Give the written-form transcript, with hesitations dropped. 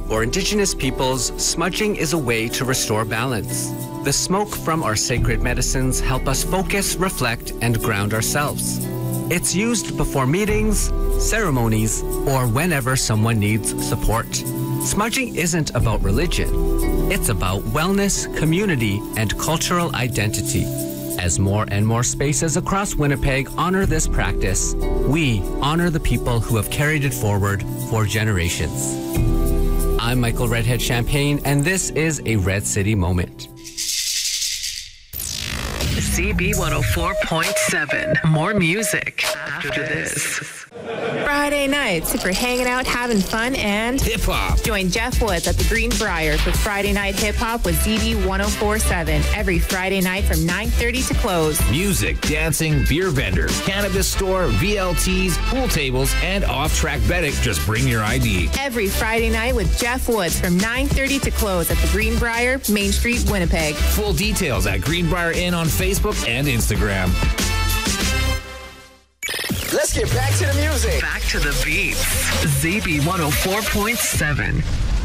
or Indigenous peoples, smudging is a way to restore balance. The smoke from our sacred medicines help us focus, reflect, and ground ourselves. It's used before meetings, ceremonies, or whenever someone needs support. Smudging isn't about religion. It's about wellness, community, and cultural identity. As more and more spaces across Winnipeg honor this practice, we honor the people who have carried it forward for generations. I'm Michael Redhead Champagne, and this is a Red City Moment. CB 104.7. More music after this. Friday nights, if you're hanging out, having fun, and hip-hop. Join Jeff Woods at the Greenbrier for Friday Night Hip-Hop with ZB 104.7 every Friday night from 9:30 to close. Music, dancing, beer vendors, cannabis store, VLTs, pool tables, and off-track betting. Just bring your ID. Every Friday night with Jeff Woods from 9:30 to close at the Greenbrier, Main Street, Winnipeg. Full details at Greenbrier Inn on Facebook and Instagram. Let's get back to the music. Back to the beats. ZB 104.7.